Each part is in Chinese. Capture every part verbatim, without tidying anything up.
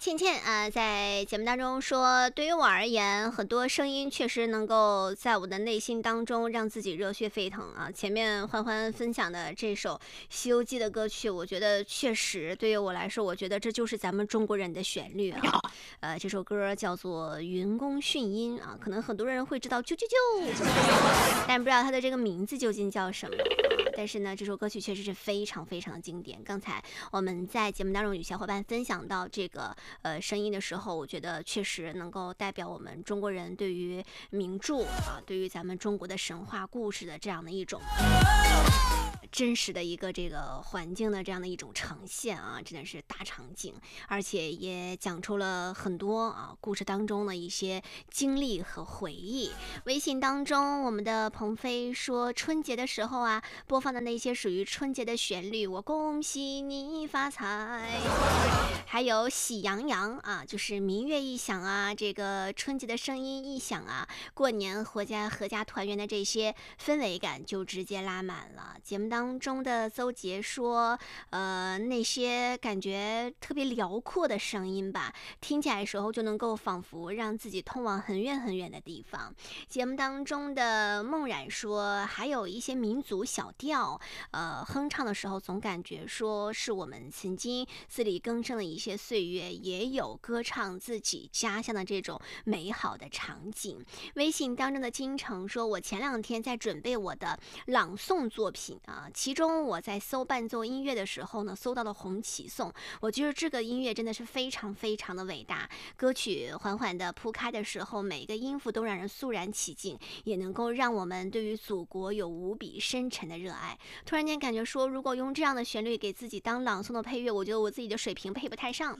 倩倩啊、呃，在节目当中说，对于我而言，很多声音确实能够在我的内心当中让自己热血沸腾啊。前面欢欢分享的这首《西游记》的歌曲，我觉得确实对于我来说，我觉得这就是咱们中国人的旋律啊。呃，这首歌叫做《云宫迅音》啊，可能很多人会知道啾啾啾，但不知道它的这个名字究竟叫什么。但是呢，这首歌曲确实是非常非常的经典。刚才我们在节目当中与小伙伴分享到这个呃声音的时候，我觉得确实能够代表我们中国人对于名著啊，对于咱们中国的神话故事的这样的一种真实的一个这个环境的这样的一种呈现啊，真的是大场景，而且也讲出了很多啊故事当中的一些经历和回忆。微信当中，我们的鹏飞说，春节的时候啊，播放的那些属于春节的旋律，我恭喜你发财，还有喜洋洋啊，就是明月一响啊，这个春节的声音一响啊，过年合家合家团圆的这些氛围感就直接拉满了。节目当中的邹杰说，呃，那些感觉特别辽阔的声音吧，听起来的时候就能够仿佛让自己通往很远很远的地方。节目当中的梦冉说，还有一些民族小调，呃，哼唱的时候总感觉说是我们曾经自力更生的一些岁月，也有歌唱自己家乡的这种美好的场景。微信当中的金城说，我前两天在准备我的朗诵作品啊，其中我在搜伴奏音乐的时候呢，搜到了红旗颂，我觉得这个音乐真的是非常非常的伟大。歌曲缓缓的铺开的时候，每一个音符都让人肃然起敬，也能够让我们对于祖国有无比深沉的热爱。突然间感觉说，如果用这样的旋律给自己当朗诵的配乐，我觉得我自己的水平配不太上。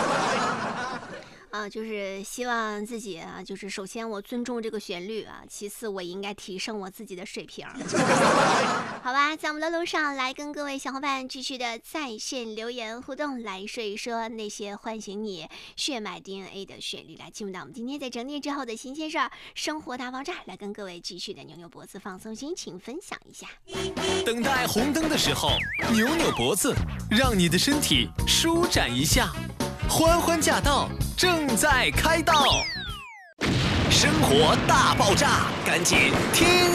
啊，就是希望自己啊，就是首先我尊重这个旋律啊，其次我应该提升我自己的水平。好吧，在我们的路上来跟各位小伙伴继续的在线留言互动，来说一说那些唤醒你血脉 D N A 的旋律，来进入到我们今天在整点之后的新鲜事儿，生活大爆炸，来跟各位继续的扭扭脖子，放松心情，分享一下。 等待红灯的时候，扭扭脖子，让你的身体舒展一下。欢欢驾到，正在开道，生活大爆炸，赶紧听